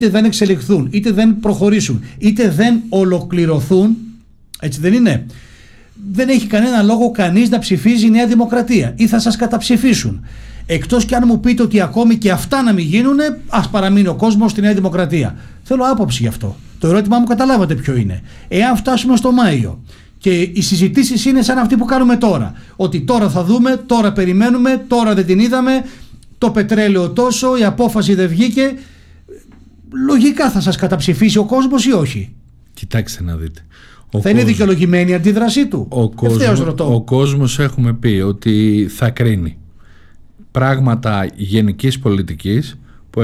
είτε δεν εξελιχθούν, είτε δεν προχωρήσουν, είτε δεν ολοκληρωθούν, έτσι δεν είναι? Δεν έχει κανένα λόγο κανείς να ψηφίζει η Νέα Δημοκρατία ή θα σας καταψηφίσουν. Εκτός κι αν μου πείτε ότι ακόμη και αυτά να μην γίνουν, ας παραμείνει ο κόσμος στη Νέα Δημοκρατία. Θέλω άποψη γι' αυτό. Το ερώτημά μου καταλάβατε ποιο είναι. Εάν φτάσουμε στο Μάιο και οι συζητήσεις είναι σαν αυτή που κάνουμε τώρα, ότι τώρα θα δούμε, τώρα περιμένουμε, τώρα δεν την είδαμε, το πετρέλαιο τόσο, η απόφαση δεν βγήκε, λογικά θα σας καταψηφίσει ο κόσμος ή όχι? Κοιτάξτε να δείτε. Είναι δικαιολογημένη η αντίδρασή του? Ο κόσμος έχουμε πει ότι θα κρίνει πράγματα γενικής πολιτικής που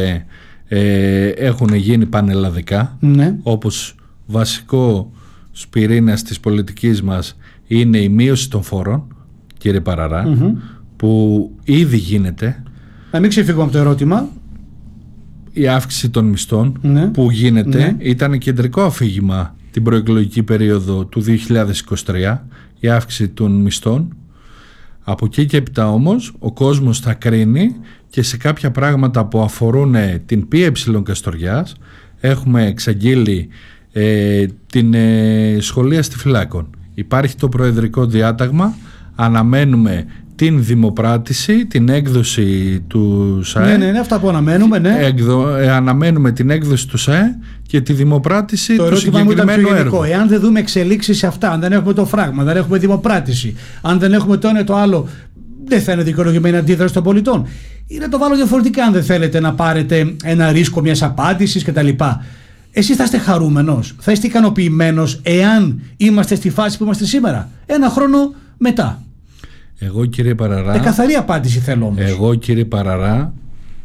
έχουν γίνει πανελλαδικά, ναι. Όπως βασικό πυρήνας της πολιτικής μας είναι η μείωση των φόρων, κύριε Παραρά, που ήδη γίνεται. Να μην ξεφύγουμε από το ερώτημα. Η αύξηση των μισθών, ναι. Που γίνεται, ναι. Ήταν κεντρικό αφήγημα την προεκλογική περίοδο του 2023, η αύξηση των μισθών. Από εκεί και έπειτα όμως ο κόσμος θα κρίνει και σε κάποια πράγματα που αφορούν την ΠΕ Καστοριάς. Έχουμε εξαγγείλει την σχολεία Στιφυλάκων. Υπάρχει το προεδρικό διάταγμα, αναμένουμε την δημοπράτηση, την έκδοση του ΣΑΕ. Ναι, αυτά που αναμένουμε, ναι. Αναμένουμε την έκδοση του ΣΑΕ και τη δημοπράτηση του συγκεκριμένου έργου. Εάν δεν δούμε εξελίξεις σε αυτά, αν δεν έχουμε το φράγμα, δεν έχουμε δημοπράτηση, αν δεν έχουμε το ένα το άλλο, δεν θα είναι δικαιολογημένη αντίδραση των πολιτών. Ή να το βάλω διαφορετικά, αν δεν θέλετε να πάρετε ένα ρίσκο μιας απάντησης κτλ. Εσείς θα είστε χαρούμενος, θα είστε ικανοποιημένος εάν είμαστε στη φάση που είμαστε σήμερα, ένα χρόνο μετά? Εγώ, κύριε Παραρά, καθαρή απάντηση θέλω όμως. Εγώ, κύριε Παραρά,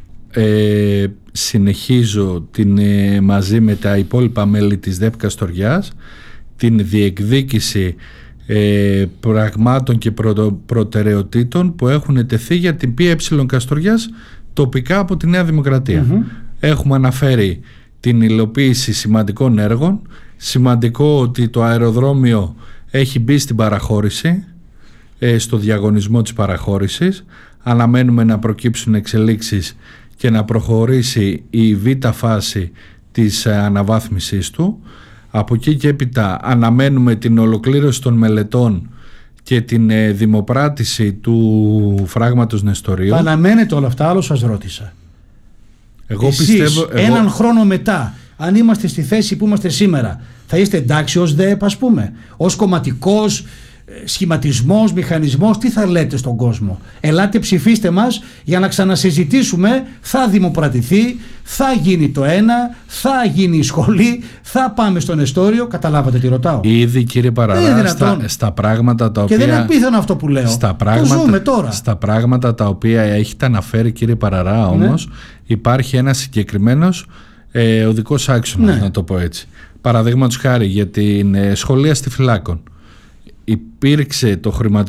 συνεχίζω μαζί με τα υπόλοιπα μέλη της ΔΕΠ Καστοριάς την διεκδίκηση πραγμάτων και προτεραιοτήτων που έχουν τεθεί για την ΠΕ Καστοριάς τοπικά από τη Νέα Δημοκρατία. Έχουμε αναφέρει την υλοποίηση σημαντικών έργων. Σημαντικό ότι το αεροδρόμιο έχει μπει στην παραχώρηση, στο διαγωνισμό της παραχώρησης. Αναμένουμε να προκύψουν εξελίξεις και να προχωρήσει η β' φάση της αναβάθμισης του. Από εκεί και έπειτα αναμένουμε την ολοκλήρωση των μελετών και την δημοπράτηση του φράγματος Νεστορίου. Αναμένετε όλα αυτά, άλλο σας ρώτησα. Πιστεύω, έναν χρόνο μετά, αν είμαστε στη θέση που είμαστε σήμερα, θα είστε εντάξει ως ΔΕΠ, ας πούμε, ως κομματικός σχηματισμός, μηχανισμός? Τι θα λέτε στον κόσμο? Ελάτε ψηφίστε μας για να ξανασυζητήσουμε, θα δημοπρατηθεί, θα γίνει το ένα, θα γίνει η σχολή, θα πάμε στο Νεστόριο. Καταλάβατε τι ρωτάω? Ήδη, κύριε Παραρά, στα πράγματα τα οποία... Και δεν είναι απίθανο αυτό που λέω. Το ζούμε τώρα. Στα πράγματα τα οποία έχετε αναφέρει, κύριε Παραρά, όμως, υπάρχει ένα συγκεκριμένος οδικός άξονας, να το πω έτσι. Παραδείγματος χάρη για την σχολεία Στιφυλάκων. Υπήρξε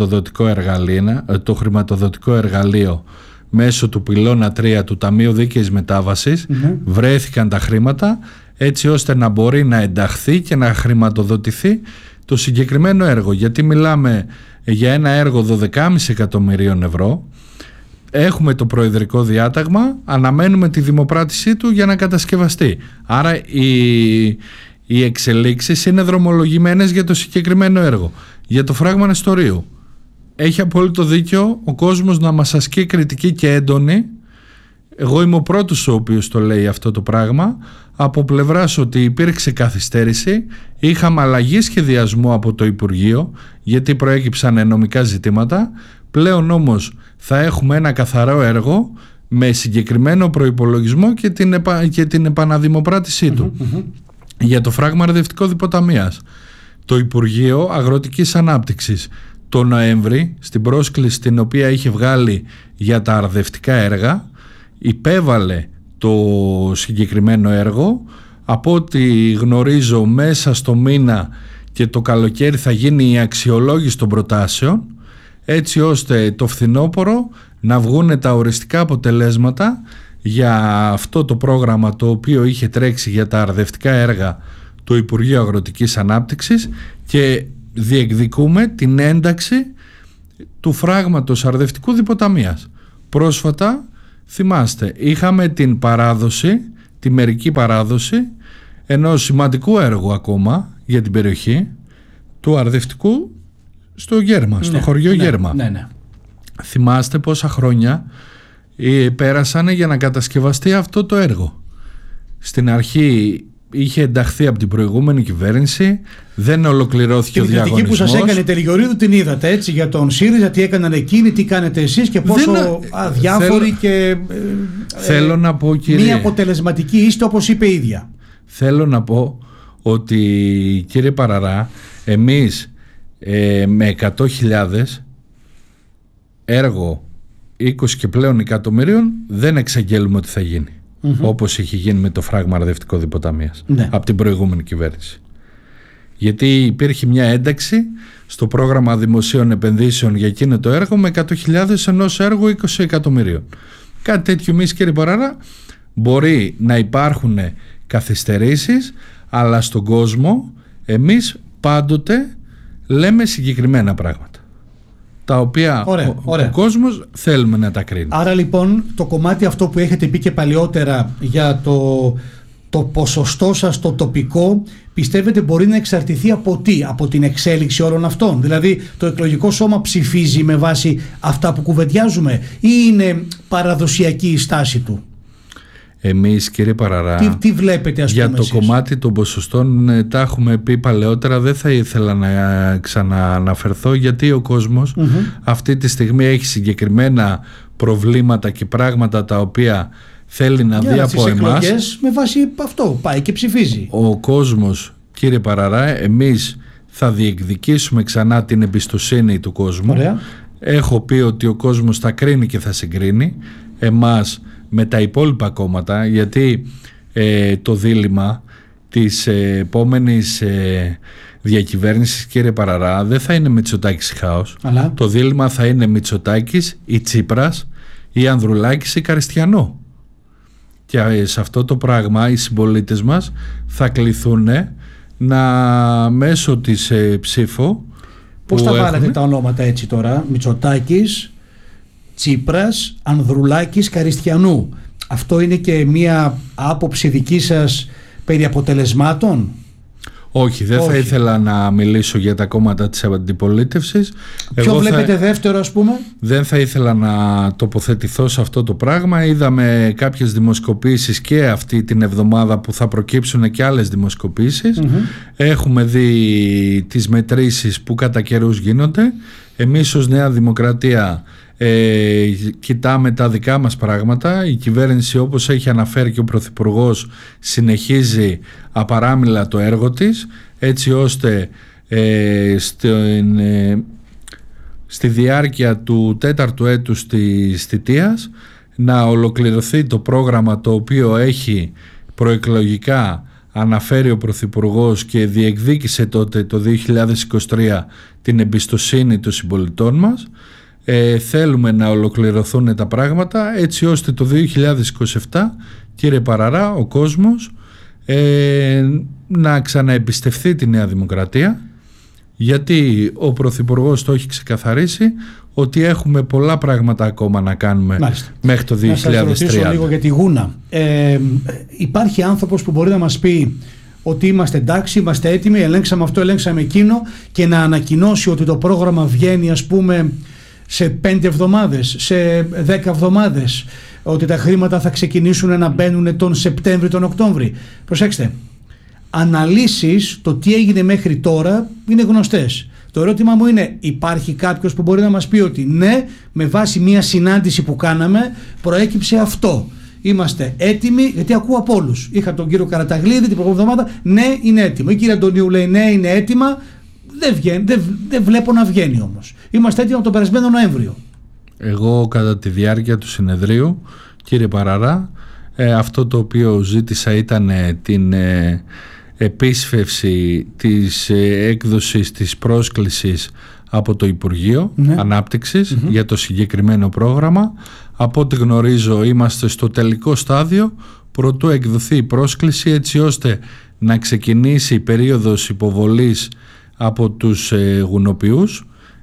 το χρηματοδοτικό εργαλείο μέσω του πυλώνα 3 του Ταμείου Δίκαιης Μετάβασης. Βρέθηκαν τα χρήματα έτσι ώστε να μπορεί να ενταχθεί και να χρηματοδοτηθεί το συγκεκριμένο έργο, γιατί μιλάμε για ένα έργο 12,5 εκατομμυρίων ευρώ. Έχουμε το προεδρικό διάταγμα, αναμένουμε τη δημοπράτησή του για να κατασκευαστεί. Άρα οι εξελίξεις είναι δρομολογημένες για το συγκεκριμένο έργο. Για το φράγμα Νεστορίου έχει απόλυτο δίκιο ο κόσμος να μας ασκεί κριτική και έντονη. Εγώ είμαι ο πρώτος ο οποίος το λέει αυτό το πράγμα, από πλευράς ότι υπήρξε καθυστέρηση, είχαμε αλλαγή σχεδιασμού από το Υπουργείο γιατί προέκυψαν νομικά ζητήματα. Πλέον όμως θα έχουμε ένα καθαρό έργο με συγκεκριμένο προϋπολογισμό και την επαναδημοπράτησή του. Για το φράγμα Αρδευτικό Διποταμίας, το Υπουργείο Αγροτικής Ανάπτυξης το Νοέμβρη, στην πρόσκληση την οποία είχε βγάλει για τα αρδευτικά έργα, υπέβαλε το συγκεκριμένο έργο. Από ό,τι γνωρίζω, μέσα στο μήνα και το καλοκαίρι θα γίνει η αξιολόγηση των προτάσεων, έτσι ώστε το φθινόπωρο να βγουν τα οριστικά αποτελέσματα για αυτό το πρόγραμμα το οποίο είχε τρέξει για τα αρδευτικά έργα του Υπουργείου Αγροτικής Ανάπτυξης, και διεκδικούμε την ένταξη του φράγματος Αρδευτικού Διποταμίας. Πρόσφατα, θυμάστε, είχαμε την παράδοση τη μερική παράδοση ενός σημαντικού έργου ακόμα για την περιοχή του Αρδευτικού στο Γέρμα, στο χωριό Γέρμα. Ναι. Θυμάστε πόσα χρόνια πέρασανε για να κατασκευαστεί αυτό το έργο. Στην αρχή είχε ενταχθεί από την προηγούμενη κυβέρνηση, δεν ολοκληρώθηκε ο διαγωνισμός. Την κριτική που σας έκανε η Τελιγιορίδου την είδατε, έτσι, για τον ΣΥΡΙΖΑ, τι έκαναν εκείνοι, τι κάνετε εσείς και πόσο αδιάφοροι και θέλω να πω, κύριε, μη αποτελεσματικοί είστε, όπως είπε η ίδια. Θέλω να πω ότι, κύριε Παραρά, εμείς με 100.000 έργο 20 και πλέον εκατομμυρίων δεν εξαγγέλουμε ότι θα γίνει. Όπως είχε γίνει με το φράγμα Αρδευτικό Διποταμείας από την προηγούμενη κυβέρνηση. Γιατί υπήρχε μια ένταξη στο πρόγραμμα δημοσίων επενδύσεων για εκείνο το έργο με 100.000 ενός έργου 20 εκατομμυρίων. Κάτι τέτοιο, εμείς, κύριε Παραρά, μπορεί να υπάρχουν καθυστερήσεις, αλλά στον κόσμο εμείς πάντοτε λέμε συγκεκριμένα πράγματα, τα οποία ο κόσμος θέλουμε να τα κρίνει. Άρα λοιπόν το κομμάτι αυτό που έχετε πει και παλιότερα για το ποσοστό σας το τοπικό, πιστεύετε μπορεί να εξαρτηθεί από τι? Από την εξέλιξη όλων αυτών? Δηλαδή το εκλογικό σώμα ψηφίζει με βάση αυτά που κουβεντιάζουμε ή είναι παραδοσιακή η στάση του? Εμείς, κύριε Παραρά, τι βλέπετε, ας πούμε, για το εσείς? κομμάτι των ποσοστών τα έχουμε πει παλαιότερα, δεν θα ήθελα να ξανααναφερθώ, γιατί ο κόσμος αυτή τη στιγμή έχει συγκεκριμένα προβλήματα και πράγματα τα οποία θέλει να δει από εμάς. Με βάση αυτό πάει και ψηφίζει. Ο κόσμος, κύριε Παραρά, εμείς θα διεκδικήσουμε ξανά την εμπιστοσύνη του κόσμου. Ωραία. Έχω πει ότι ο κόσμος θα κρίνει και θα συγκρίνει εμάς με τα υπόλοιπα κόμματα, γιατί το δίλημμα της επόμενης διακυβέρνησης, κύριε Παραρά, δεν θα είναι Μητσοτάκης ή χάος. Αλλά το δίλημμα θα είναι Μητσοτάκης ή Τσίπρας ή Ανδρουλάκης ή Καριστιανό. Και σε αυτό το πράγμα οι συμπολίτες μας θα κληθούν να μέσω της ψήφου. Πώς τα βάλατε τα ονόματα έτσι τώρα? Μητσοτάκης, Τσίπρας, Ανδρουλάκης, Καριστιανού. Αυτό είναι και μία άποψη δική σας περί αποτελεσμάτων? Όχι, δεν θα ήθελα να μιλήσω για τα κόμματα της αντιπολίτευσης. Ποιο βλέπετε δεύτερο, ας πούμε? Δεν θα ήθελα να τοποθετηθώ σε αυτό το πράγμα. Είδαμε κάποιες δημοσκοπήσεις και αυτή την εβδομάδα που θα προκύψουν και άλλες δημοσκοπήσεις. Έχουμε δει τις μετρήσεις που κατά καιρούς γίνονται. Εμείς ως Νέα Δημοκρατία κοιτάμε τα δικά μας πράγματα. Η κυβέρνηση, όπως έχει αναφέρει και ο Πρωθυπουργός, συνεχίζει απαράμιλα το έργο της, έτσι ώστε στη διάρκεια του τέταρτου έτους της θητείας να ολοκληρωθεί το πρόγραμμα το οποίο έχει προεκλογικά αναφέρει ο Πρωθυπουργός και διεκδίκησε τότε το 2023 την εμπιστοσύνη των συμπολιτών μας. Θέλουμε να ολοκληρωθούν τα πράγματα έτσι ώστε το 2027, κύριε Παραρά, ο κόσμος να ξαναεμπιστευτεί τη Νέα Δημοκρατία, γιατί ο Πρωθυπουργός το έχει ξεκαθαρίσει ότι έχουμε πολλά πράγματα ακόμα να κάνουμε. Μάλιστα. Μέχρι το 2030. Να σας ρωτήσω λίγο για τη Γούνα. Υπάρχει άνθρωπος που μπορεί να μας πει ότι είμαστε εντάξει, είμαστε έτοιμοι, ελέγξαμε αυτό, ελέγξαμε εκείνο, και να ανακοινώσει ότι το πρόγραμμα βγαίνει, ας πούμε, σε 5 εβδομάδες, σε 10 εβδομάδες, ότι τα χρήματα θα ξεκινήσουν να μπαίνουν τον Σεπτέμβρη, τον Οκτώβρη? Προσέξτε, αναλύσεις, το τι έγινε μέχρι τώρα είναι γνωστές. Το ερώτημα μου είναι, υπάρχει κάποιος που μπορεί να μας πει ότι ναι, με βάση μια συνάντηση που κάναμε προέκυψε αυτό, είμαστε έτοιμοι? Γιατί ακούω από όλους. Είχα τον κύριο Καραταγλίδη την προηγούμενη εβδομάδα, ναι, είναι έτοιμο. Η κυρία Αντωνίου λέει ναι, είναι έτοιμα. Δεν βλέπω να βγαίνει όμως. Είμαστε έτοιμοι από τον περασμένο Νοέμβριο. Εγώ κατά τη διάρκεια του συνεδρίου, κύριε Παραρά, αυτό το οποίο ζήτησα ήταν την επίσφευση της έκδοσης της πρόσκλησης από το Υπουργείο Ανάπτυξης για το συγκεκριμένο πρόγραμμα. Από ό,τι γνωρίζω είμαστε στο τελικό στάδιο προτού εκδοθεί η πρόσκληση, έτσι ώστε να ξεκινήσει η περίοδος υποβολής από τους γουνοποιούς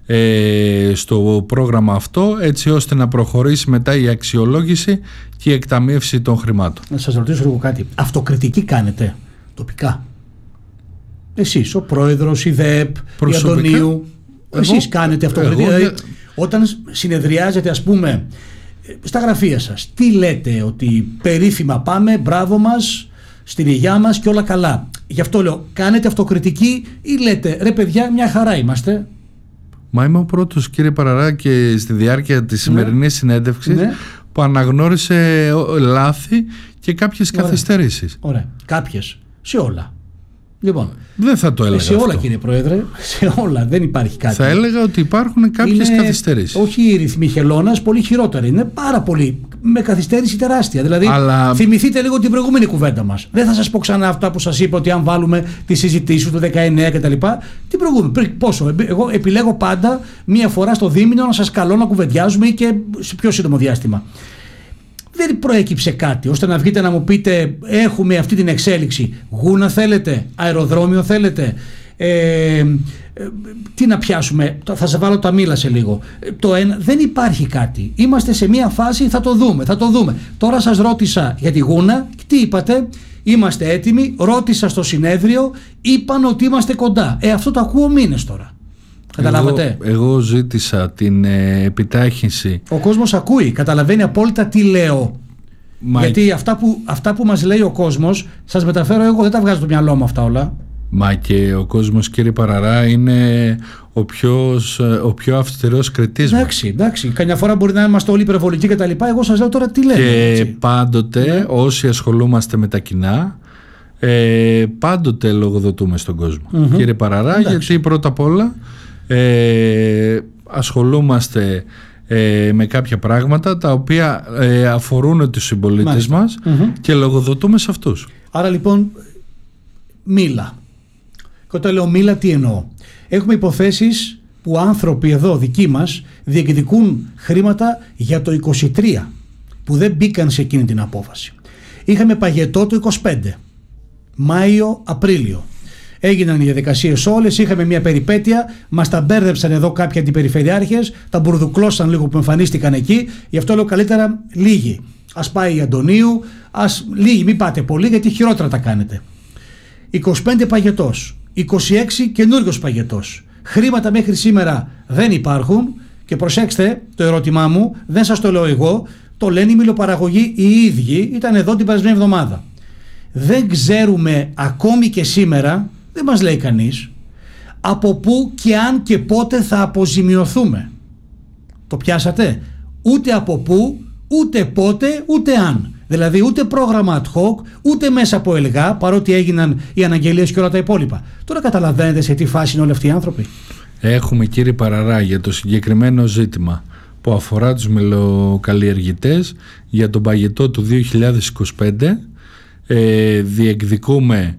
στο πρόγραμμα αυτό, έτσι ώστε να προχωρήσει μετά η αξιολόγηση και η εκταμείευση των χρημάτων. Να σας ρωτήσω λίγο κάτι. Αυτοκριτική κάνετε τοπικά? Εσείς, ο πρόεδρος, η ΔΕΠ, η Αντωνίου, εσείς κάνετε αυτοκριτική? Δηλαδή, όταν συνεδριάζετε, ας πούμε, στα γραφεία σας, τι λέτε? Ότι περίφημα πάμε, μπράβο μας, στην υγειά μας και όλα καλά? Γι' αυτό λέω, κάνετε αυτοκριτική ή λέτε, ρε παιδιά, μια χαρά είμαστε? Μα είμαι ο πρώτος, κύριε Παραρά, και στη διάρκεια της σημερινής συνέντευξης που αναγνώρισε λάθη και κάποιες καθυστερήσεις. Ωραία. Κάποιες. Σε όλα. Λοιπόν, δεν θα το έλεγα σε όλα αυτό, κύριε Πρόεδρε, σε όλα, δεν υπάρχει κάτι. Θα έλεγα ότι υπάρχουν κάποιες καθυστερήσεις. Όχι οι ρυθμοί χελώνας, πολύ χειρότεροι. Είναι πάρα πολύ, με καθυστέρηση τεράστια. Δηλαδή, θυμηθείτε λίγο την προηγούμενη κουβέντα μας. Δεν θα σας πω ξανά αυτά που σας είπα, ότι αν βάλουμε τις συζητήσεις του 19 κτλ. Την προηγούμενη, πόσο? Εγώ επιλέγω πάντα μία φορά στο δίμηνο να σας καλώ να κουβεντιάζουμε ή και σε πιο σύντομο διάστημα. Δεν προέκυψε κάτι ώστε να βγείτε να μου πείτε, έχουμε αυτή την εξέλιξη, γούνα θέλετε, αεροδρόμιο θέλετε, τι να πιάσουμε? Θα σε βάλω τα μήλα σε λίγο. Δεν υπάρχει κάτι. Είμαστε σε μια φάση, θα το δούμε. Τώρα σας ρώτησα για τη γούνα, τι είπατε? Είμαστε έτοιμοι. Ρώτησα στο συνέδριο, είπαν ότι είμαστε κοντά. Αυτό το ακούω μήνες τώρα. Καταλάβατε? Εγώ ζήτησα την επιτάχυνση. Ο κόσμος ακούει, καταλαβαίνει απόλυτα τι λέω. Γιατί αυτά που μας λέει ο κόσμος, σας μεταφέρω εγώ, δεν τα βγάζω το μυαλό μου αυτά όλα. Μα και ο κόσμος, κύριε Παραρά, είναι ο πιο αυστηρός κριτής. Εντάξει. Καμιά φορά μπορεί να είμαστε όλοι υπερβολικοί κτλ. Εγώ σας λέω τώρα τι λέμε. Και έτσι, πάντοτε όσοι ασχολούμαστε με τα κοινά, πάντοτε λογοδοτούμε στον κόσμο. Κύριε Παραρά, γιατί πρώτα απ' όλα ασχολούμαστε με κάποια πράγματα τα οποία αφορούν τους συμπολίτες μας και λογοδοτούμε σε αυτούς. Άρα λοιπόν μίλα. Και όταν λέω μίλα, τι εννοώ? Έχουμε υποθέσεις που άνθρωποι εδώ δικοί μας διεκδικούν χρήματα για το 23 που δεν μπήκαν σε εκείνη την απόφαση. Είχαμε παγετό το 25, Μάιο, Απρίλιο. Έγιναν οι διαδικασίες όλες, είχαμε μια περιπέτεια, μας τα μπέρδεψαν εδώ κάποιοι αντιπεριφερειάρχες, τα μπουρδουκλώσαν λίγο που εμφανίστηκαν εκεί, γι' αυτό λέω καλύτερα λίγοι. Ας πάει η Αντωνίου, λίγοι, μην πάτε πολύ γιατί χειρότερα τα κάνετε. 25 παγετός, 26 καινούριος παγετός. Χρήματα μέχρι σήμερα δεν υπάρχουν και προσέξτε το ερώτημά μου, δεν σας το λέω εγώ, το λένε οι μιλοπαραγωγοί οι ίδιοι, ήταν εδώ την περασμένη εβδομάδα. Δεν ξέρουμε ακόμη και σήμερα, δεν μας λέει κανείς, από πού και αν και πότε θα αποζημιωθούμε. Το πιάσατε? Ούτε από πού, ούτε πότε, ούτε αν. Δηλαδή ούτε πρόγραμμα ad hoc, ούτε μέσα από ΕΛΓΑ, παρότι έγιναν οι αναγγελίες και όλα τα υπόλοιπα. Τώρα καταλαβαίνετε σε τι φάση είναι όλοι αυτοί οι άνθρωποι. Έχουμε, κύριε Παραρά, για το συγκεκριμένο ζήτημα που αφορά τους μελοκαλλιεργητές, για τον παγετό του 2025, διεκδικούμε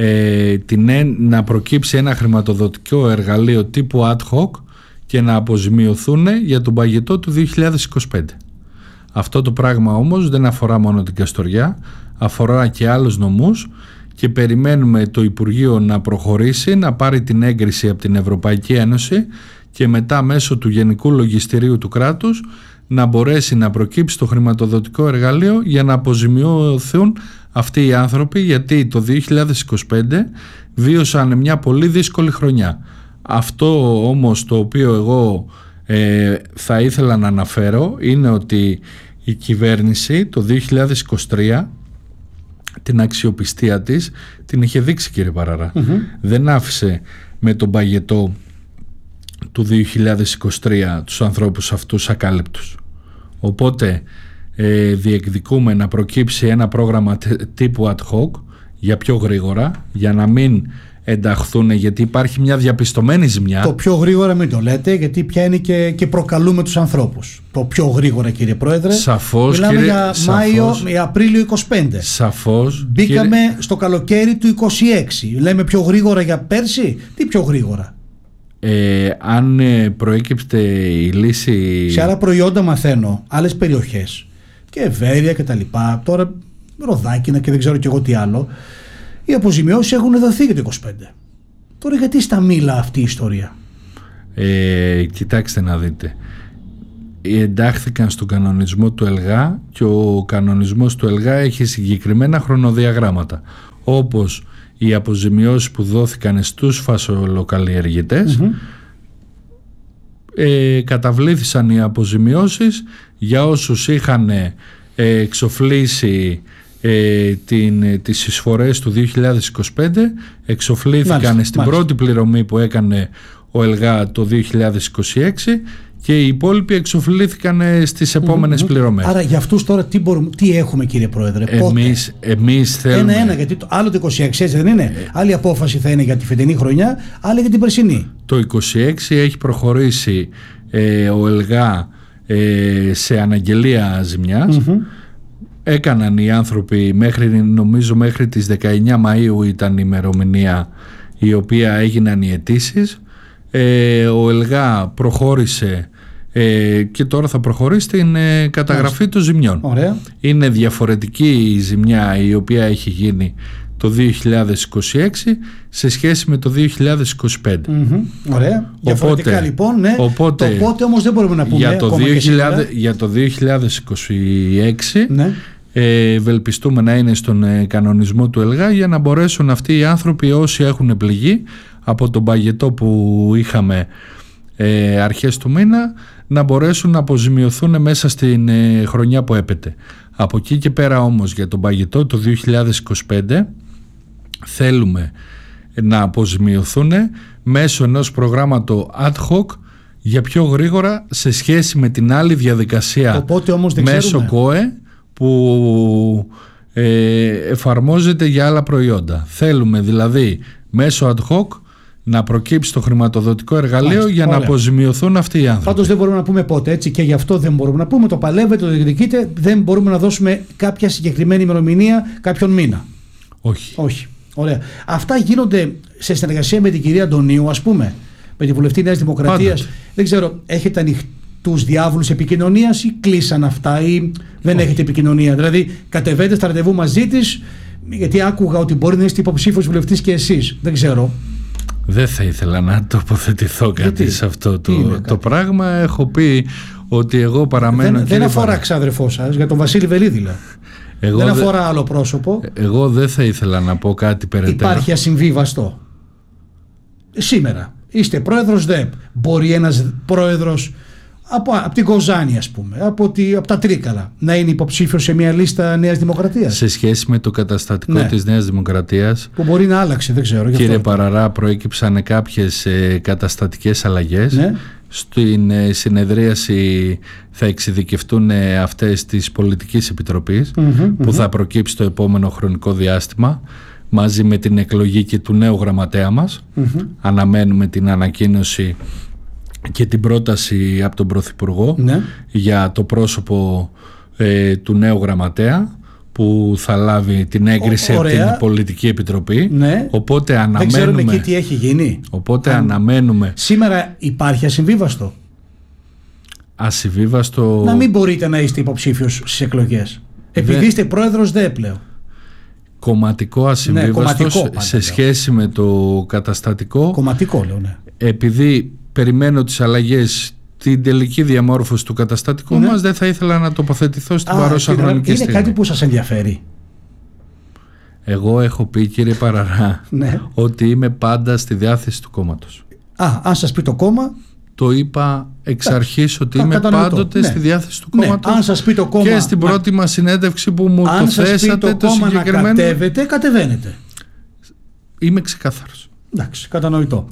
να προκύψει ένα χρηματοδοτικό εργαλείο τύπου ad hoc και να αποζημιωθούν για τον παγετό του 2025. Αυτό το πράγμα όμως δεν αφορά μόνο την Καστοριά, αφορά και άλλους νομούς και περιμένουμε το Υπουργείο να προχωρήσει, να πάρει την έγκριση από την Ευρωπαϊκή Ένωση και μετά μέσω του Γενικού Λογιστηρίου του κράτους να μπορέσει να προκύψει το χρηματοδοτικό εργαλείο για να αποζημιωθούν αυτοί οι άνθρωποι, γιατί το 2025 βίωσαν μια πολύ δύσκολη χρονιά. Αυτό όμως το οποίο εγώ θα ήθελα να αναφέρω είναι ότι η κυβέρνηση το 2023 την αξιοπιστία της την είχε δείξει, κύριε Παραρά. Δεν άφησε με τον παγετό του 2023 τους ανθρώπους αυτούς ακάλυπτους. Οπότε διεκδικούμε να προκύψει ένα πρόγραμμα τύπου ad hoc για πιο γρήγορα, για να μην ενταχθούν, γιατί υπάρχει μια διαπιστωμένη ζημιά. Το πιο γρήγορα μην το λέτε, γιατί πια είναι και προκαλούμε τους ανθρώπους. Το πιο γρήγορα, κύριε Πρόεδρε. Σαφώς, μιλάμε κύριε, για Μάιο ή Απρίλιο 25. Σαφώς. Μπήκαμε στο καλοκαίρι του 26. Λέμε πιο γρήγορα για πέρσι. Τι πιο γρήγορα? Αν προέκυψε η λύση... Σε άλλα προϊόντα μαθαίνω, άλλες περιοχές και Ευέρεια και τα λοιπά, τώρα Ροδάκινα και δεν ξέρω κι εγώ τι άλλο, οι αποζημιώσεις έχουν δοθεί για το 25. Τώρα γιατί στα μήλα αυτή η ιστορία? Κοιτάξτε να δείτε, εντάχθηκαν στον κανονισμό του ΕΛΓΑ και ο κανονισμός του ΕΛΓΑ έχει συγκεκριμένα χρονοδιαγράμματα, όπως οι αποζημιώσεις που δόθηκαν στους φασολοκαλλιεργητές. Καταβλήθησαν οι αποζημιώσεις για όσους είχαν εξοφλήσει τις εισφορές του 2025, εξοφλήθηκαν στην πρώτη πληρωμή που έκανε ο ΕΛΓΑ το 2026 και οι υπόλοιποι εξοφλήθηκαν στις επόμενες πληρωμές. Άρα για αυτούς τώρα τι έχουμε, κύριε Πρόεδρε? Εμείς θέλουμε... Ένα, γιατί άλλο το 26 έτσι δεν είναι? Άλλη απόφαση θα είναι για τη φετινή χρονιά, άλλη για την περσινή. Το 26 έχει προχωρήσει ο ΕΛΓΑ σε αναγγελία ζημιάς. Έκαναν οι άνθρωποι νομίζω μέχρι τις 19 Μαΐου ήταν η ημερομηνία η οποία έγιναν οι αιτήσεις. Ο ΕΛΓΑ προχώρησε και τώρα θα προχωρήσει στην καταγραφή των ζημιών. Ωραία. Είναι διαφορετική η ζημιά η οποία έχει γίνει το 2026 σε σχέση με το 2025. Ωραία. Διαφορετικά λοιπόν, ναι. Οπότε, το πότε όμως δεν μπορούμε να πούμε για το 2026 ναι. Ευελπιστούμε να είναι στον κανονισμό του ΕΛΓΑ για να μπορέσουν αυτοί οι άνθρωποι, όσοι έχουν πληγεί από τον παγετό που είχαμε αρχές του μήνα, να μπορέσουν να αποζημιωθούν μέσα στην χρονιά που έπεται. Από εκεί και πέρα όμως για τον παγετό το 2025 θέλουμε να αποζημιωθούν μέσω ενός προγράμματος ad hoc για πιο γρήγορα σε σχέση με την άλλη διαδικασία. Οπότε όμως δεν μέσω ΚΟΕ που εφαρμόζεται για άλλα προϊόντα. Θέλουμε δηλαδή μέσω ad hoc να προκύψει το χρηματοδοτικό εργαλείο για να αποζημιωθούν αυτοί οι άνθρωποι. Πάντως δεν μπορούμε να πούμε πότε, έτσι, και γι' αυτό δεν μπορούμε να πούμε. Το παλεύετε, το διεκδικείτε, δεν μπορούμε να δώσουμε κάποια συγκεκριμένη ημερομηνία, κάποιον μήνα. Όχι. Ωραία. Αυτά γίνονται σε συνεργασία με την κυρία Αντωνίου, ας πούμε, με τη βουλευτή Νέας Δημοκρατίας. Δεν ξέρω, έχετε ανοιχτούς διάβολους επικοινωνίας ή κλείσαν αυτά ή δεν έχετε επικοινωνία? Δηλαδή, κατεβαίνετε στα ραντεβού μαζί της, γιατί άκουγα ότι μπορεί να είστε υποψήφιος βουλευτής και εσείς. Δεν ξέρω. Δεν θα ήθελα να τοποθετηθώ κάτι σε αυτό το πράγμα. Έχω πει ότι εγώ παραμένω... Δεν αφορά ξάδερφό σας, για τον Βασίλη Βελίδη. Δεν αφορά άλλο πρόσωπο. Εγώ δεν θα ήθελα να πω κάτι περαιτέρω. Υπάρχει ασυμβίβαστο. Σήμερα είστε πρόεδρος ΔΕΠ. Μπορεί ένας πρόεδρος από την Κοζάνη, ας πούμε, από τα Τρίκαλα, να είναι υποψήφιος σε μια λίστα Νέας Δημοκρατίας? Σε σχέση με το καταστατικό της Νέας Δημοκρατίας, που μπορεί να άλλαξε, δεν ξέρω. Κύριε Παραρά, προέκυψαν κάποιες καταστατικές αλλαγές. Ναι. Στην συνεδρίαση θα εξειδικευτούν αυτές της Πολιτικής Επιτροπής που θα προκύψει το επόμενο χρονικό διάστημα, μαζί με την εκλογή και του νέου γραμματέα μας. Αναμένουμε την ανακοίνωση και την πρόταση από τον Πρωθυπουργό για το πρόσωπο του νέου γραμματέα που θα λάβει την έγκριση από την Πολιτική Επιτροπή. Οπότε αναμένουμε. Δεν ξέρουμε εκεί τι έχει γίνει. Οπότε αναμένουμε. Σήμερα υπάρχει ασυμβίβαστο? Ασυμβίβαστο. Να μην μπορείτε να είστε υποψήφιος στις εκλογές επειδή είστε πρόεδρος ΔΕΠ, λέω. Κομματικό ασυμβίβαστο σε σχέση με το καταστατικό. Κομματικό, λέω, ναι. Επειδή περιμένω τις αλλαγές, την τελική διαμόρφωση του καταστατικού μας, δεν θα ήθελα να τοποθετηθώ στην παρούσα χρονική στιγμή. Είναι κάτι που σας ενδιαφέρει? Εγώ έχω πει, κύριε Παραρά, ότι είμαι πάντα στη διάθεση του κόμματος. Αν σας πει το κόμμα... Το είπα εξ αρχής ότι είμαι πάντοτε στη διάθεση του κόμματος. Αν σας πει το κόμμα, και στην πρώτη μας συνέντευξη που μου το θέσατε, το συγκεκριμένο. Αν σας πει το κόμμα να κατεβαίνετε. Είμαι ξεκάθαρος. Εντάξει, κατανοητό.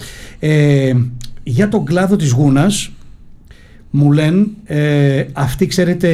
Για τον κλάδο της Γούνας μου λένε αυτοί, ξέρετε,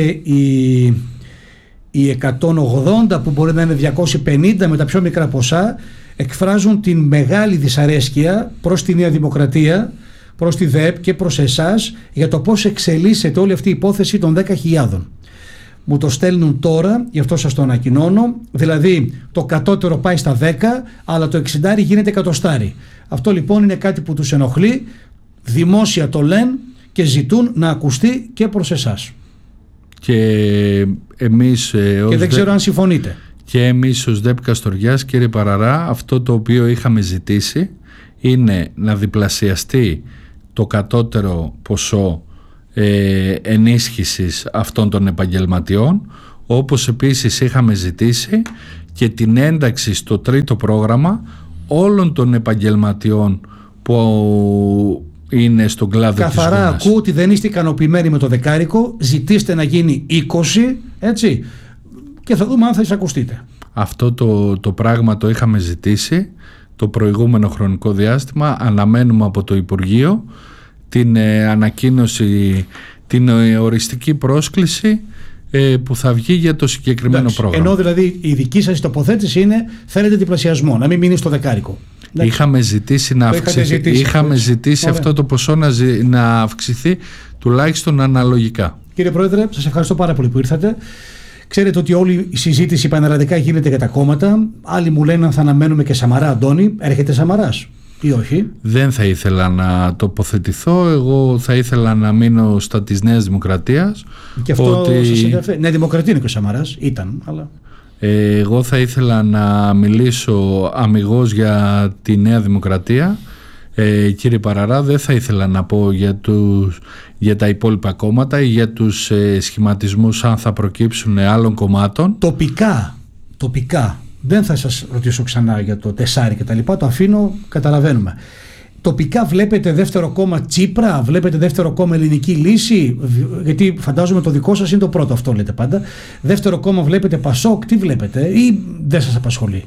οι 180 που μπορεί να είναι 250 με τα πιο μικρά ποσά, εκφράζουν την μεγάλη δυσαρέσκεια προς τη Νέα Δημοκρατία, προς τη ΔΕΠ και προς εσάς για το πώς εξελίσσεται όλη αυτή η υπόθεση των 10.000. Μου το στέλνουν τώρα, γι' αυτό σας το ανακοινώνω. Δηλαδή το κατώτερο πάει στα 10, αλλά το 60 γίνεται εκατοστάρι. Αυτό λοιπόν είναι κάτι που τους ενοχλεί. Δημόσια το λένε και ζητούν να ακουστεί και προς εσάς. Και εμείς και δεν ξέρω αν συμφωνείτε. Και εμείς ως ΔΕΠ Καστοριάς, κύριε Παραρά, αυτό το οποίο είχαμε ζητήσει είναι να διπλασιαστεί το κατώτερο ποσό ενίσχυσης αυτών των επαγγελματιών, όπως επίσης είχαμε ζητήσει και την ένταξη στο τρίτο πρόγραμμα όλων των επαγγελματιών που είναι στον κλάδο της Καθαρά γούνας. ακούω ότι δεν είστε ικανοποιημένοι με το δεκάρικο, ζητήστε να γίνει 20, έτσι, και θα δούμε αν θα εισακουστείτε. Αυτό το πράγμα το είχαμε ζητήσει το προηγούμενο χρονικό διάστημα. Αναμένουμε από το Υπουργείο την ανακοίνωση, την οριστική πρόσκληση που θα βγει για το συγκεκριμένο πρόγραμμα. Ενώ δηλαδή η δική σας τοποθέτηση είναι θέλετε διπλασιασμό, να μην μείνει στο δεκάρικο. Είχαμε ζητήσει να αυξηθεί, αυτό το ποσό να αυξηθεί τουλάχιστον αναλογικά. Κύριε Πρόεδρε, σας ευχαριστώ πάρα πολύ που ήρθατε. Ξέρετε ότι όλη η συζήτηση πανελλαδικά γίνεται για τα κόμματα. Άλλοι μου λένε αν θα αναμένουμε και Σαμαρά, Αντώνη. Έρχεται Σαμαράς ή όχι? Δεν θα ήθελα να τοποθετηθώ. Εγώ θα ήθελα να μείνω στα της Νέας Δημοκρατίας. Και αυτό σας ενδιαφέρει? Νέα Δημοκρατία είναι και ο Σαμαράς. Ήταν, αλλά... Εγώ θα ήθελα να μιλήσω αμιγώς για τη Νέα Δημοκρατία. Κύριε Παραρά, δεν θα ήθελα να πω για τα υπόλοιπα κόμματα ή για τους σχηματισμούς αν θα προκύψουν άλλων κομμάτων. Τοπικά δεν θα σας ρωτήσω ξανά για το τεσάρι και τα λοιπά, το αφήνω, καταλαβαίνουμε. Τοπικά βλέπετε δεύτερο κόμμα Τσίπρα, βλέπετε δεύτερο κόμμα Ελληνική Λύση, γιατί φαντάζομαι το δικό σας είναι το πρώτο, αυτό λέτε πάντα. Δεύτερο κόμμα βλέπετε Πασόκ, τι βλέπετε ή δεν σας απασχολεί?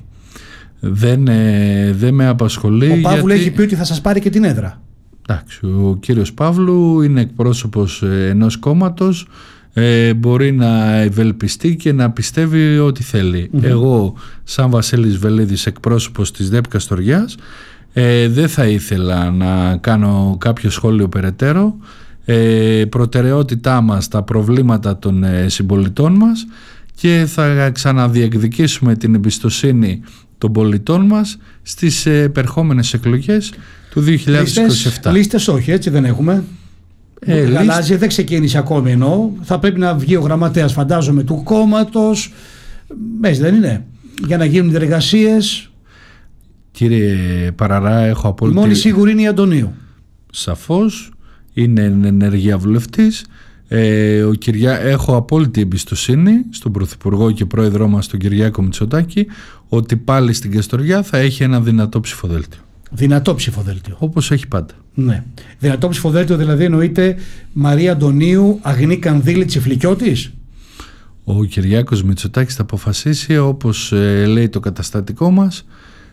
Δεν με απασχολεί. Ο Παύλου έχει πει ότι θα σας πάρει και την έδρα. Εντάξει, ο κύριος Παύλου είναι εκπρόσωπος ενός κόμματος, μπορεί να ευελπιστεί και να πιστεύει ό,τι θέλει. Εγώ σαν Βασίλης Βελίδης, εκπρόσωπος της ΔΕΠ Καστοριάς, δεν θα ήθελα να κάνω κάποιο σχόλιο περαιτέρω. Προτεραιότητά μας τα προβλήματα των συμπολιτών μας και θα ξαναδιεκδικήσουμε την εμπιστοσύνη των πολιτών μας στις επερχόμενες εκλογές του 2027. Λίστες όχι, έτσι δεν έχουμε. Γαλάζια δεν ξεκίνησε ακόμη, εννοώ. Θα πρέπει να βγει ο γραμματέας, φαντάζομαι, του κόμματος. Έτσι δεν είναι? Για να γίνουν διεργασίες. Κύριε Παραρά, έχω απόλυτη... Η μόνη σίγουρη είναι η Αντωνίου. Σαφώς, είναι ενεργεία βουλευτής. Έχω απόλυτη εμπιστοσύνη στον Πρωθυπουργό και Πρόεδρό μας τον Κυριάκο Μητσοτάκη ότι πάλι στην Καστοριά θα έχει ένα δυνατό ψηφοδέλτιο. Δυνατό ψηφοδέλτιο. Όπως έχει πάντα. Ναι. Δυνατό ψηφοδέλτιο δηλαδή εννοείται Μαρία Αντωνίου, Αγνή Κανδύλη, Τσιφλικιώτης. Ο Κυριάκος Μητσοτάκης θα αποφασίσει, όπως λέει το καταστατικό μας,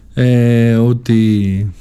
ότι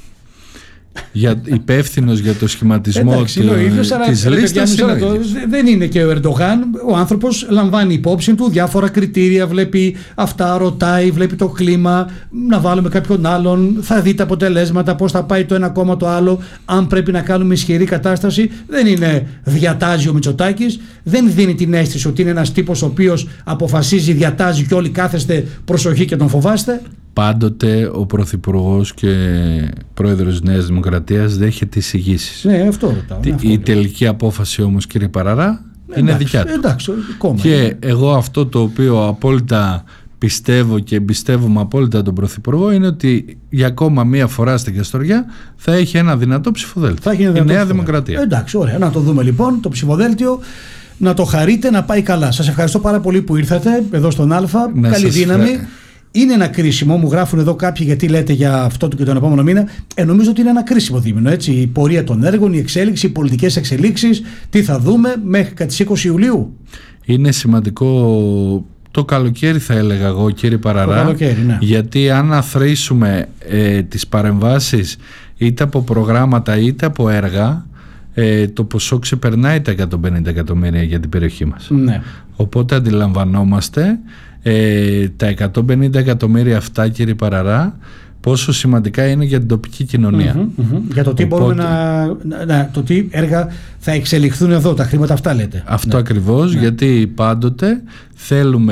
υπεύθυνος για το σχηματισμό της λίστας είναι ο ίδιος. Δεν είναι και ο Ερντογάν. Ο άνθρωπος λαμβάνει υπόψη του διάφορα κριτήρια, βλέπει αυτά, ρωτάει, βλέπει το κλίμα, να βάλουμε κάποιον άλλον, θα δει τα αποτελέσματα, πώς θα πάει το ένα κόμμα το άλλο, αν πρέπει να κάνουμε ισχυρή κατάσταση. Δεν είναι διατάζει ο Μητσοτάκης, δεν δίνει την αίσθηση ότι είναι ένας τύπος ο οποίος αποφασίζει, διατάζει και όλοι κάθεστε προσοχή και τον φοβάστε. Πάντοτε ο Πρωθυπουργός και Πρόεδρος της Νέας Δημοκρατίας δέχεται εισηγήσεις. Ναι, αυτό ρωτάω. Η τελική απόφαση όμως, κύριε Παραρά, είναι δικιά του. Εντάξει, και εγώ αυτό το οποίο απόλυτα πιστεύω και εμπιστεύομαι απόλυτα τον Πρωθυπουργό είναι ότι για ακόμα μία φορά στην Καστοριά θα έχει ένα δυνατό ψηφοδέλτιο. Η Νέα Δημοκρατία. Εντάξει, ωραία. Να το δούμε λοιπόν το ψηφοδέλτιο. Να το χαρείτε, να πάει καλά. Σας ευχαριστώ πάρα πολύ που ήρθατε εδώ στον Α. Καλή δύναμη. Είναι ένα κρίσιμο, μου γράφουν εδώ κάποιοι γιατί λέτε για αυτό και τον επόμενο μήνα. Νομίζω ότι είναι ένα κρίσιμο δίμηνο. Έτσι. Η πορεία των έργων, η εξέλιξη, οι πολιτικές εξελίξεις. Τι θα δούμε μέχρι τις 20 Ιουλίου. Είναι σημαντικό το καλοκαίρι, θα έλεγα εγώ, κύριε Παραρά. Το καλοκαίρι, ναι. Γιατί αν αθροίσουμε τις παρεμβάσεις είτε από προγράμματα είτε από έργα, το ποσό ξεπερνάει τα 150 εκατομμύρια για την περιοχή μας. Ναι. Οπότε αντιλαμβανόμαστε τα 150 εκατομμύρια αυτά, κύριε Παραρά, πόσο σημαντικά είναι για την τοπική κοινωνία. Για το τι μπορούμε το τι έργα θα εξελιχθούν εδώ, τα χρήματα αυτά λέτε. Αυτό ακριβώς, γιατί πάντοτε θέλουμε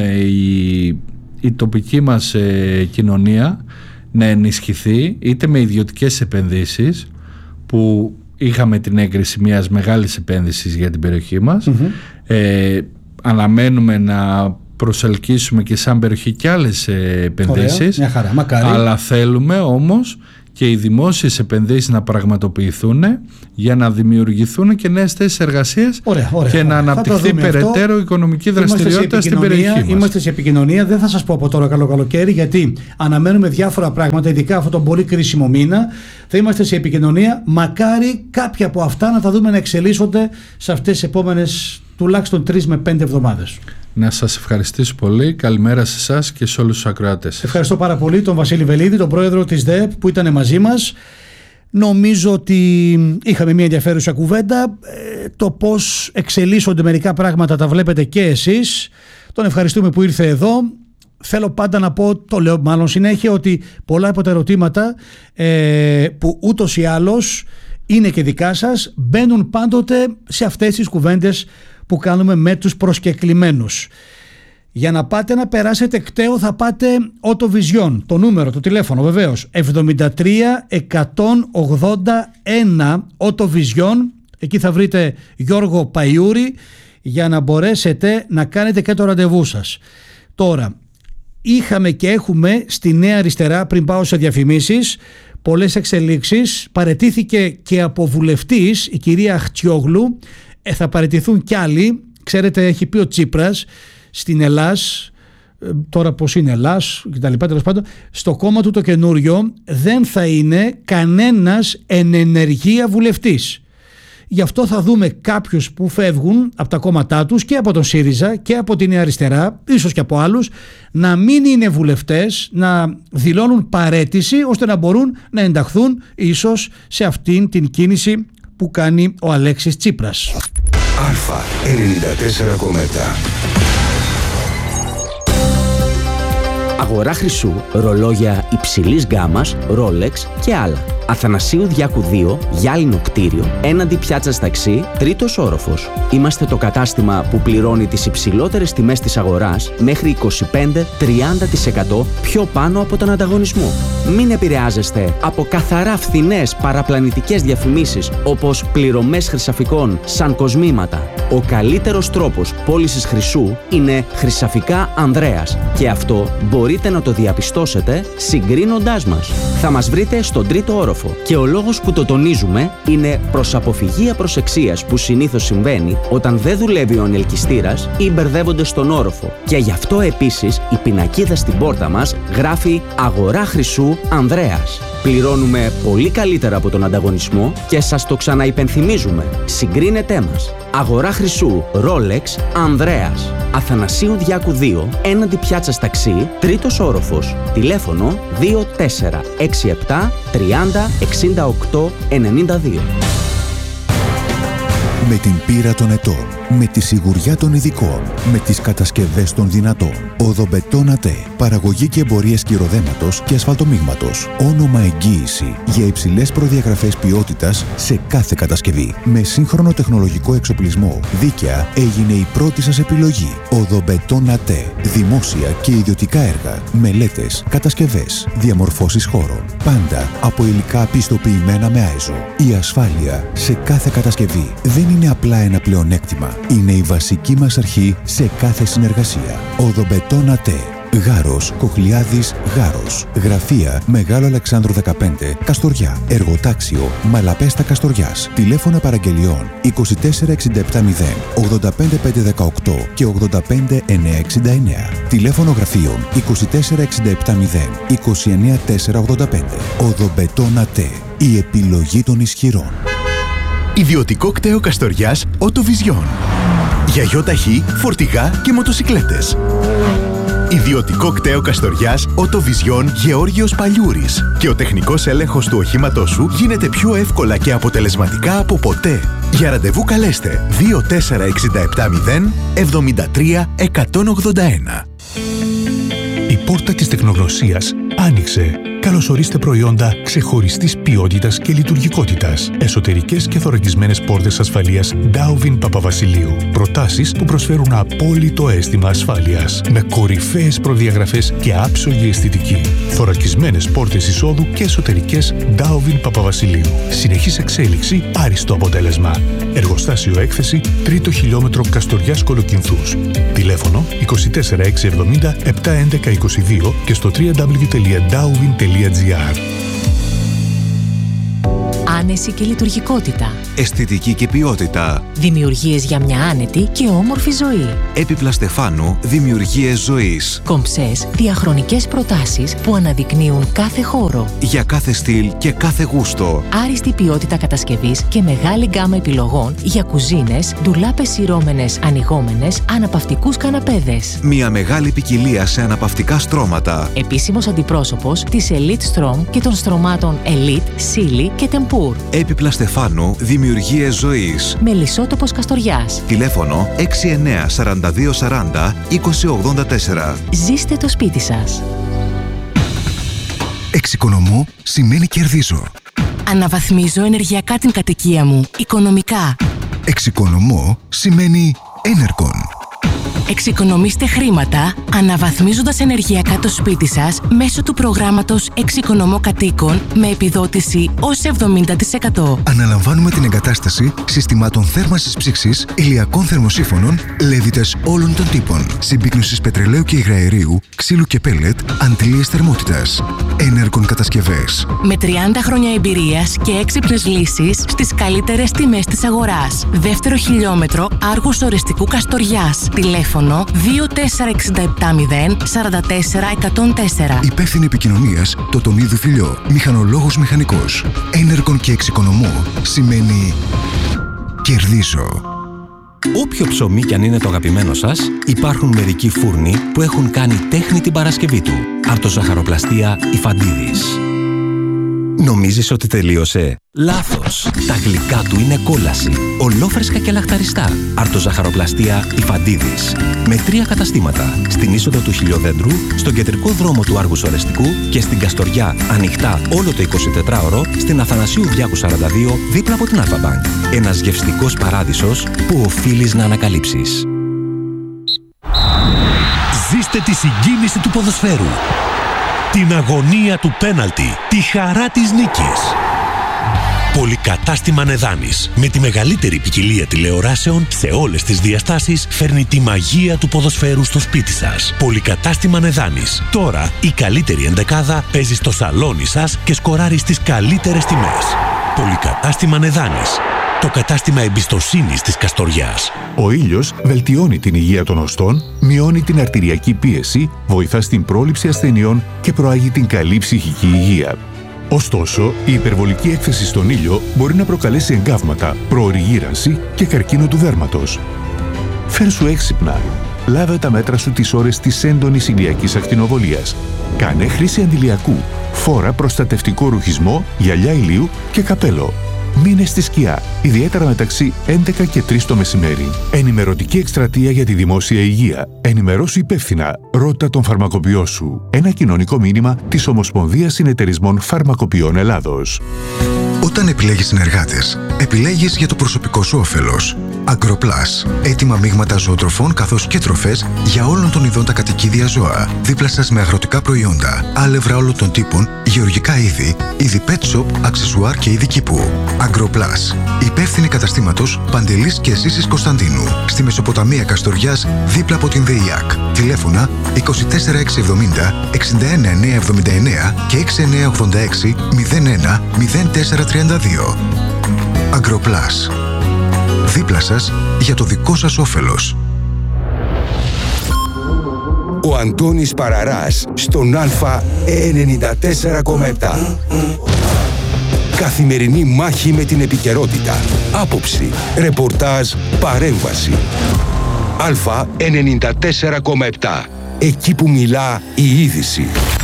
η τοπική μας κοινωνία να ενισχυθεί είτε με ιδιωτικές επενδύσεις, που είχαμε την έγκριση μιας μεγάλης επένδυσης για την περιοχή μας. Αναμένουμε να προσελκύσουμε και σαν περιοχή και άλλες επενδύσεις. Ωραία, μια χαρά, μακάρι. Αλλά θέλουμε όμως και οι δημόσιες επενδύσεις να πραγματοποιηθούν για να δημιουργηθούν και νέες θέσεις εργασίας και να αναπτυχθεί περαιτέρω οικονομική δραστηριότητα στην περιοχή μας. Είμαστε σε επικοινωνία, δεν θα σας πω από τώρα καλοκαίρι, γιατί αναμένουμε διάφορα πράγματα, ειδικά αυτόν τον πολύ κρίσιμο μήνα. Θα είμαστε σε επικοινωνία. Μακάρι κάποια από αυτά να τα δούμε να εξελίσσονται σε αυτές τις επόμενες τουλάχιστον 3 με 5 εβδομάδες. Να σας ευχαριστήσω πολύ. Καλημέρα σε εσάς και σε όλους τους ακροατές. Ευχαριστώ πάρα πολύ τον Βασίλη Βελίδη, τον πρόεδρο της ΔΕΕΠ, που ήταν μαζί μας. Νομίζω ότι είχαμε μια ενδιαφέρουσα κουβέντα. Το πώς εξελίσσονται μερικά πράγματα τα βλέπετε και εσείς. Τον ευχαριστούμε που ήρθε εδώ. Θέλω πάντα να πω, το λέω μάλλον συνέχεια, ότι πολλά από τα ερωτήματα που ούτως ή άλλως είναι και δικά σας, μπαίνουν πάντοτε σε αυτές τις κουβέντες που κάνουμε με τους προσκεκλημένους. Για να πάτε να περάσετε κταίο θα πάτε Autovision, το νούμερο, το τηλέφωνο βεβαίως, 73-181 Autovision, εκεί θα βρείτε Γιώργο Παϊούρη για να μπορέσετε να κάνετε και το ραντεβού σας. Τώρα, είχαμε και έχουμε στη Νέα Αριστερά, πριν πάω σε διαφημίσεις, πολλές εξελίξεις. Παραιτήθηκε και από βουλευτής η κυρία Αχτσιόγλου, θα παραιτηθούν κι άλλοι. Ξέρετε, έχει πει ο Τσίπρας στην Ελλάς, τώρα πως είναι Ελλάς και τα λοιπά, τέλος πάντων, στο κόμμα του το καινούριο δεν θα είναι κανένας εν ενεργεία βουλευτής. Γι' αυτό θα δούμε κάποιους που φεύγουν από τα κόμματά τους και από τον ΣΥΡΙΖΑ και από την Νέα Αριστερά, ίσως και από άλλους, να μην είναι βουλευτές, να δηλώνουν παραίτηση ώστε να μπορούν να ενταχθούν ίσως σε αυτήν την κίνηση που κάνει ο Αλέξης Τσίπρας. Αλφα 94,7. Αγορά χρυσού, ρολόγια υψηλής γκάμας, Rolex και άλλα. Αθανασίου Διάκου 2, γυάλινο κτίριο, έναντι πιάτσας ταξί, 3ος όροφος. Είμαστε το κατάστημα που πληρώνει τις υψηλότερες τιμές της αγοράς μέχρι 25-30% πιο πάνω από τον ανταγωνισμό. Μην επηρεάζεστε από καθαρά φθηνές παραπλανητικές διαφημίσεις όπως πληρωμές χρυσαφικών σαν κοσμήματα. Ο καλύτερος τρόπος πώλησης χρυσού είναι Χρυσαφικά Ανδρέας και αυτό μπορείτε να το διαπιστώσετε συγκρίνοντάς μας. Θα μας βρείτε στον 3ο όροφο. Και ο λόγος που το τονίζουμε είναι προς αποφυγή απροσεξίας που συνήθως συμβαίνει όταν δεν δουλεύει ο ανελκυστήρας ή μπερδεύονται στον όροφο. Και γι' αυτό επίσης η πινακίδα στην πόρτα μας γράφει «Αγορά χρυσού Ανδρέας». Πληρώνουμε πολύ καλύτερα από τον ανταγωνισμό και σας το ξαναυπενθυμίζουμε. Συγκρίνετέ μας. Αγορά χρυσού Rolex Ανδρέας. Αθανασίου Διάκου 2, έναντι πιάτσας ταξί, 3ος όροφος. Τηλέφωνο 2467 30 68 92. Με την πείρα των ετών, με τη σιγουριά των ειδικών, με τις κατασκευές των δυνατών. Οδομπετόν ΑΤΕ. Παραγωγή και εμπορίες κυροδέματος και ασφαλτομίγματος. Όνομα εγγύηση για υψηλές προδιαγραφές ποιότητας σε κάθε κατασκευή. Με σύγχρονο τεχνολογικό εξοπλισμό, δίκαια έγινε η πρώτη σας επιλογή. Οδομπετόν ΑΤΕ. Δημόσια και ιδιωτικά έργα, μελέτες, κατασκευές, διαμορφώσεις χώρων. Πάντα από υλικά πιστοποιημένα με ISO. Η ασφάλεια σε κάθε κατασκευή δεν είναι απλά ένα πλεονέκτημα. Είναι η βασική μας αρχή σε κάθε συνεργασία. Οδομπετόν ΑΤΕ. Γάρος, Κοχλιάδης, Γάρος. Γραφεία Μεγάλο Αλεξάνδρου 15, Καστοριά. Εργοτάξιο Μαλαπέστα Καστοριάς. Τηλέφωνα παραγγελιών 24670 85518 και 85969. Τηλέφωνο γραφείων 24670 29485. Οδομπετόν ΑΤΕ. Η επιλογή των ισχυρών. Ιδιωτικό κτέο Καστοριάς Autovision. Για γιοταχή, φορτηγά και μοτοσικλέτες. Ιδιωτικό κτέο Καστοριάς Autovision Γεώργιος Παλιούρης. Και ο τεχνικός έλεγχος του οχήματός σου γίνεται πιο εύκολα και αποτελεσματικά από ποτέ. Για ραντεβού καλέστε 24670 73 181. Η πόρτα της τεχνογνωσίας άνοιξε. Καλωσορίστε προϊόντα ξεχωριστής ποιότητας και λειτουργικότητας. Εσωτερικές και θωρακισμένες πόρτες ασφαλείας Dowvin Παπαβασιλείου. Προτάσεις που προσφέρουν απόλυτο αίσθημα ασφάλειας. Με κορυφαίες προδιαγραφές και άψογη αισθητική. Θωρακισμένες πόρτες εισόδου και εσωτερικές Dowvin Παπαβασιλείου. Συνεχής εξέλιξη, άριστο αποτέλεσμα. Εργοστάσιο έκθεση 3ο χιλιόμετρο Καστοριάς Κολοκυνθούς. Τηλέφωνο 24670 711 22 και στο www.dowvin.gr. άνεση και λειτουργικότητα. Αισθητική και ποιότητα. Δημιουργίες για μια άνετη και όμορφη ζωή. Έπιπλα Στεφάνου, δημιουργίες ζωής. Κομψές, διαχρονικές προτάσεις που αναδεικνύουν κάθε χώρο. Για κάθε στυλ και κάθε γούστο. Άριστη ποιότητα κατασκευής και μεγάλη γκάμα επιλογών για κουζίνες, ντουλάπες σειρώμενες, ανοιγόμενες, αναπαυτικούς καναπέδες. Μια μεγάλη ποικιλία σε αναπαυτικά στρώματα. Επίσημος αντιπρόσωπος της Elite Strom και των στρωμάτων Elite, Silly και Tempur. Έπιπλα Στεφάνου, δημιουργίες ζωής. Μελισσότοπος Καστοριάς. Τηλέφωνο 69 42 40 20 84. Ζήστε το σπίτι σας. Εξοικονομώ σημαίνει κερδίζω. Αναβαθμίζω ενεργειακά την κατοικία μου, οικονομικά. Εξοικονομώ σημαίνει Enercon. Εξοικονομήστε χρήματα αναβαθμίζοντας ενεργειακά το σπίτι σας μέσω του προγράμματος Εξοικονομώ Κατοίκων με επιδότηση ως 70%. Αναλαμβάνουμε την εγκατάσταση συστημάτων θέρμανσης ψήξης, ηλιακών θερμοσύφωνων, λέβητες όλων των τύπων, συμπίκνωσης πετρελαίου και υγραερίου, ξύλου και πέλετ, αντλίες θερμότητας. Enercon κατασκευές. Με 30 χρόνια εμπειρίας και έξυπνες λύσεις στις καλύτερες τιμές της αγοράς. Δεύτερο χιλιόμετρο Άργους Ορεστικού Καστοριάς. Τηλέφωνο 24670 44 104. Υπεύθυνη επικοινωνίας Τοτονίδου Φιλιό. Μηχανολόγος μηχανικός. Enercon και εξοικονομώ σημαίνει κερδίζω. Όποιο ψωμί κι αν είναι το αγαπημένο σας, υπάρχουν μερικοί φούρνοι που έχουν κάνει τέχνη την Παρασκευή του. Αρτοζαχαροπλαστεία Ιφαντίδης. Νομίζεις ότι τελείωσε? Λάθος! Τα γλυκά του είναι κόλαση. Ολόφρεσκα και λαχταριστά. Αρτοζαχαροπλαστεία Ιφαντίδης. Με 3 καταστήματα. Στην είσοδο του Χιλιοδέντρου, στον κεντρικό δρόμο του Άργους Ορεστικού και στην Καστοριά, ανοιχτά όλο το 24ωρο, στην Αθανασίου Διάκου 42, δίπλα από την Αλφα-Μπανκ. Ένας γευστικός παράδεισος που οφείλεις να ανακαλύψεις. Ζήστε τη συγκίνηση του ποδοσφαίρου. Την αγωνία του πέναλτι, τη χαρά της νίκης. Πολυκατάστημα Νεδάνης, με τη μεγαλύτερη ποικιλία τηλεοράσεων σε όλες τις διαστάσεις, φέρνει τη μαγεία του ποδοσφαίρου στο σπίτι σας. Πολυκατάστημα Νεδάνης. Τώρα η καλύτερη ενδεκάδα παίζει στο σαλόνι σας και σκοράρει στις καλύτερες τιμές. Πολυκατάστημα Νεδάνης. Το κατάστημα εμπιστοσύνης της Καστοριάς. Ο ήλιος βελτιώνει την υγεία των οστών, μειώνει την αρτηριακή πίεση, βοηθά στην πρόληψη ασθενειών και προάγει την καλή ψυχική υγεία. Ωστόσο, η υπερβολική έκθεση στον ήλιο μπορεί να προκαλέσει εγκάβματα, προωρή γύρανση και καρκίνο του δέρματος. Φέρσου έξυπνα. Λάβε τα μέτρα σου τις ώρες της έντονης ηλιακής ακτινοβολίας. Κάνε χρήση αντιλιακού. Φόρα προστατευτικό ρουχισμό, γυαλιά ηλίου και καπέλο. Μείνε στη σκιά, ιδιαίτερα μεταξύ 11 και 3 το μεσημέρι. Ενημερωτική εκστρατεία για τη δημόσια υγεία. Ενημερώσου υπεύθυνα. Ρώτα τον φαρμακοποιό σου. Ένα κοινωνικό μήνυμα της Ομοσπονδίας Συνεταιρισμών Φαρμακοποιών Ελλάδος. Όταν επιλέγεις συνεργάτες, επιλέγεις για το προσωπικό σου όφελος. Agroplus. Έτοιμα μείγματα ζωοτροφών καθώς και τροφές για όλων των ειδών τα κατοικίδια ζώα. Δίπλα σας με αγροτικά προϊόντα, άλευρα όλων των τύπων, γεωργικά είδη, είδη pet shop, αξεσουάρ και είδη κήπου. Agroplus. Υπεύθυνη καταστήματος Παντελής και Σύσης Κωνσταντίνου. Στη Μεσοποταμία Καστοριάς, δίπλα από την ΔΕΙΑΚ. Τηλέφωνα 24670 61979 και 6986 01 0432. Agroplus. Δίπλα σας για το δικό σας όφελος. Ο Αντώνης Παραράς στον Α 94,7. Καθημερινή μάχη με την επικαιρότητα. Άποψη, ρεπορτάζ, παρέμβαση. Α 94,7. Εκεί που μιλά η είδηση.